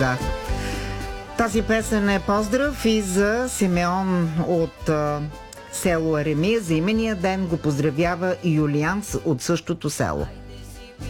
Да. Тази песен е поздрав и за Симеон от село Аремия. За имения ден го поздравява и Юлианс от същото село.